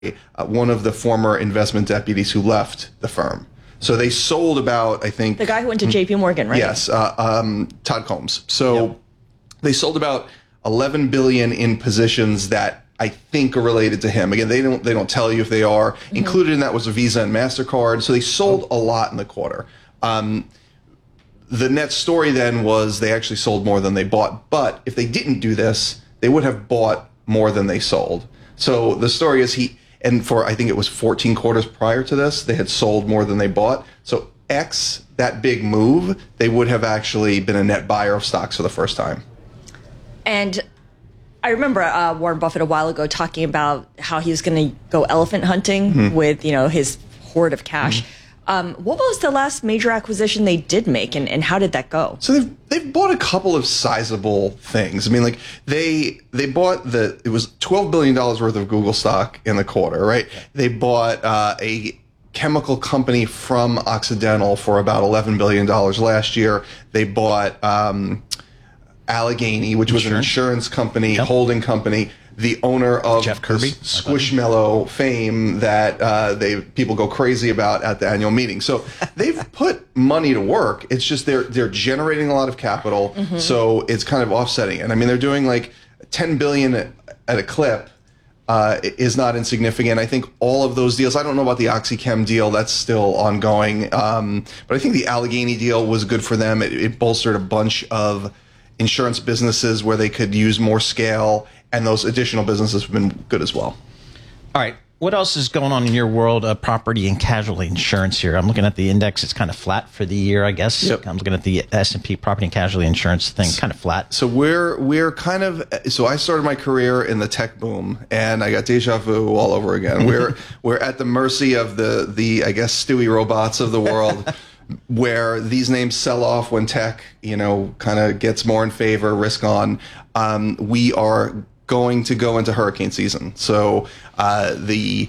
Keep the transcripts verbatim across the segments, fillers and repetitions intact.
uh, one of the former investment deputies who left the firm. So they sold about, I think... The guy who went to J P Morgan, right? Yes, uh, um, Todd Combs. So yep. they sold about eleven billion dollars in positions that I think are related to him. Again, they don't they don't tell you if they are. Mm-hmm. Included in that was a Visa and MasterCard. So they sold a lot in the quarter. Um, the net story then was they actually sold more than they bought. But if they didn't do this, they would have bought more than they sold. So the story is he... And for, I think it was fourteen quarters prior to this, they had sold more than they bought. So X, that big move, they would have actually been a net buyer of stocks for the first time. And I remember uh, Warren Buffett a while ago talking about how he was going to go elephant hunting mm-hmm. with, you know, his hoard of cash. Mm-hmm. Um, what was the last major acquisition they did make, and, and how did that go? So they've they've bought a couple of sizable things. I mean, like they they bought the it was twelve billion dollars worth of Google stock in the quarter, right? Yeah. They bought uh, a chemical company from Occidental for about eleven billion dollars last year. They bought um, Allegheny, which was an insurance company, yep. holding company. The owner of Jeff Kirby, Squishmallow fame that uh, they people go crazy about at the annual meeting. So they've put money to work. It's just they're they're generating a lot of capital, mm-hmm. so it's kind of offsetting it. I mean, they're doing like ten billion at, at a clip. Uh, is not insignificant. I think all of those deals. I don't know about the OxyChem deal. That's still ongoing. Um, but I think the Allegheny deal was good for them. It, it bolstered a bunch of insurance businesses where they could use more scale. And those additional businesses have been good as well. All right. What else is going on in your world of property and casualty insurance here? I'm looking at the index. It's kind of flat for the year, I guess. Yep. I'm looking at the S and P property and casualty insurance thing, kind of flat. So we're we're kind of so I started my career in the tech boom, and I got deja vu all over again. We're we're at the mercy of the the I guess Stewie robots of the world. Where these names sell off when tech, you know, kind of gets more in favor, risk on. Um, we are going to go into hurricane season. So uh, the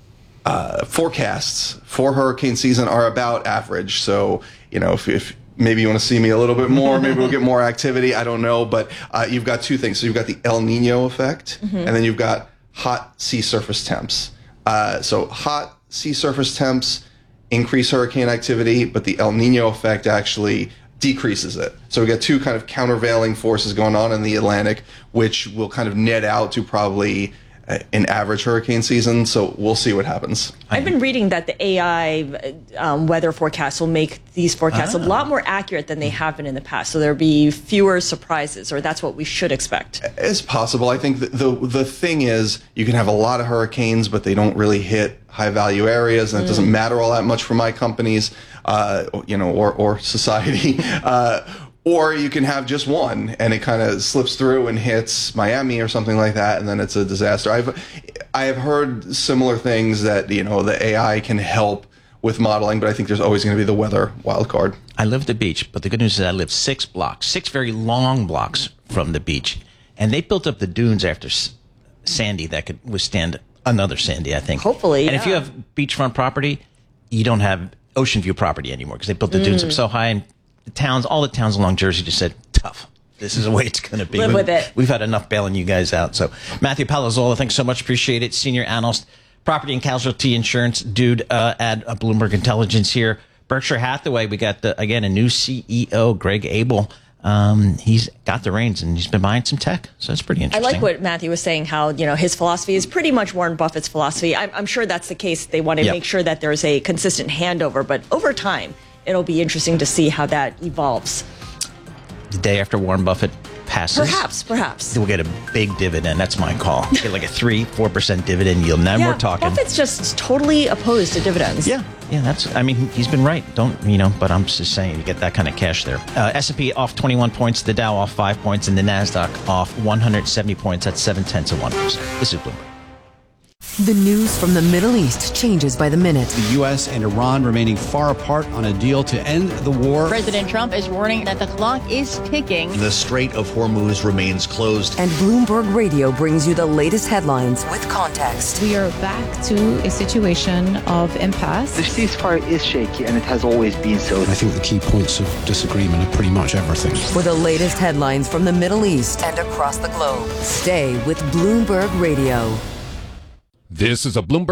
uh, forecasts for hurricane season are about average. So, you know, if, if maybe you want to see me a little bit more, maybe we'll get more activity. I don't know. But uh, you've got two things. So you've got the El Nino effect, mm-hmm. and then you've got hot sea surface temps. Uh, so hot sea surface temps increase hurricane activity, but the El Nino effect actually decreases it. So we got two kind of countervailing forces going on in the Atlantic, which will kind of net out to probably an average hurricane season. So we'll see what happens. I've been reading that the A I um, weather forecasts will make these forecasts ah. a lot more accurate than they have been in the past. So there'll be fewer surprises, or that's what we should expect. It's possible. I think the, the the thing is you can have a lot of hurricanes, but they don't really hit high value areas, and it mm. doesn't matter all that much for my companies, uh, you know, or or society. Uh, Or you can have just one, and it kind of slips through and hits Miami or something like that, and then it's a disaster. I've I have heard similar things that, you know, the A I can help with modeling, but I think there's always going to be the weather wild card. I live at the beach, but the good news is I live six blocks, six very long blocks from the beach, and they built up the dunes after Sandy that could withstand another Sandy, I think. Hopefully, And yeah. if you have beachfront property, you don't have ocean view property anymore because they built the mm. dunes up so high. And the towns, all the towns along Jersey just said, tough. This is the way it's going to be. Live we've, with it. We've had enough bailing you guys out. So Matthew Palazzolo, thanks so much. Appreciate it. Senior analyst, property and casualty insurance dude uh, at uh, Bloomberg Intelligence here. Berkshire Hathaway, we got, the, again, a new C E O, Greg Abel. Um, he's got the reins, and he's been buying some tech. So that's pretty interesting. I like what Matthew was saying, how, you know, his philosophy is pretty much Warren Buffett's philosophy. I'm, I'm sure that's the case. They want to yep. make sure that there's a consistent handover, but over time, it'll be interesting to see how that evolves. The day after Warren Buffett passes, perhaps, perhaps we'll get a big dividend. That's my call. Get like a three, four percent dividend yield. Then yeah, we're talking. Buffett's just totally opposed to dividends. Yeah, yeah. That's. I mean, he's been right. Don't you know? But I'm just saying, you get that kind of cash there. Uh, S and P off twenty-one points, the Dow off five points, and the Nasdaq off one hundred seventy points. That's seven tenths of one percent. This is Bloomberg. The news from the Middle East changes by the minute. The U S and Iran remaining far apart on a deal to end the war. President Trump is warning that the clock is ticking. The Strait of Hormuz remains closed. And Bloomberg Radio brings you the latest headlines with context. We are back to a situation of impasse. The ceasefire is shaky, and it has always been so. I think the key points of disagreement are pretty much everything. For the latest headlines from the Middle East and across the globe, stay with Bloomberg Radio. This is a Bloomberg